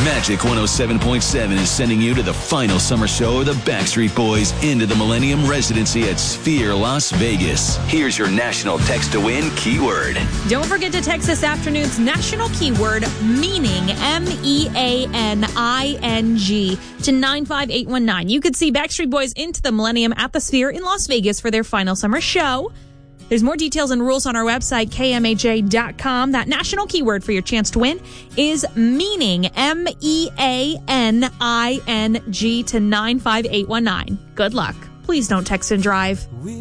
Magic 107.7 is sending you to the final summer show of the Backstreet Boys into the Millennium Residency at Sphere, Las Vegas. Here's your national text to win keyword. Don't forget to text this afternoon's national keyword, meaning, MEANING, to 95819. You could see Backstreet Boys into the Millennium at the Sphere in Las Vegas for their final summer show. There's more details and rules on our website, KMAJ.com. That national keyword for your chance to win is meaning, MEANING, to 95819. Good luck. Please don't text and drive.